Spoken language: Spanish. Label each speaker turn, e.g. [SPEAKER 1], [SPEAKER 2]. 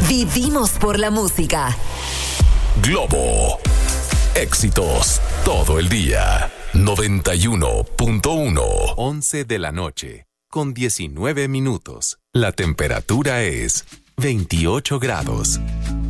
[SPEAKER 1] Vivimos por la música.
[SPEAKER 2] Globo. Éxitos todo el día. 91.1. 11 de la noche, con 19 minutos. La temperatura es 28 grados.